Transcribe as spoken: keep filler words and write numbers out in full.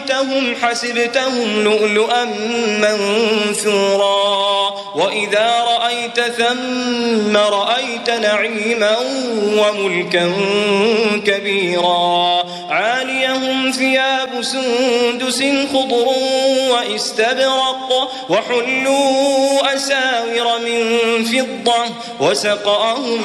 رأيتهم حسبتهم لؤلؤا منثورا وإذا رأيت ثم رأيت نعيما وملكا كبيرا عاليهم ثياب سندس خضر واستبرق وحلوا أساور من فضة وسقاهم